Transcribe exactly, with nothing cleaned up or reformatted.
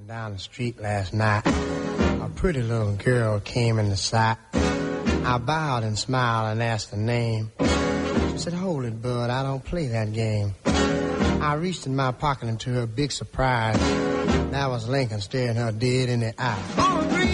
down the street last night. A pretty little girl came in the sight. I bowed and smiled and asked her name. She said, hold it, bud, I don't play that game. I reached in my pocket and to her big surprise, that was Lincoln staring her dead in the eye.